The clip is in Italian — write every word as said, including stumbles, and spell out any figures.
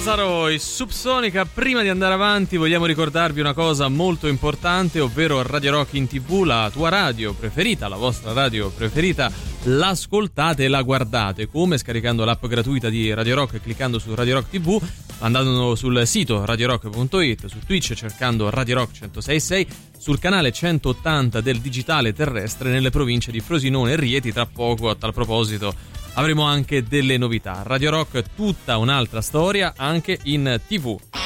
Lazzaro e Subsonica. Prima di andare avanti vogliamo ricordarvi una cosa molto importante, ovvero Radio Rock in tivù, la tua radio preferita, la vostra radio preferita, l'ascoltate e la guardate come? Scaricando l'app gratuita di Radio Rock e cliccando su Radio Rock tivù, andando sul sito radio rock punto it, su Twitch cercando Radio Rock centosei e sei, sul canale centottanta del digitale terrestre nelle province di Frosinone e Rieti. Tra poco, a tal proposito, avremo anche delle novità. Radio Rock, tutta un'altra storia anche in tivù.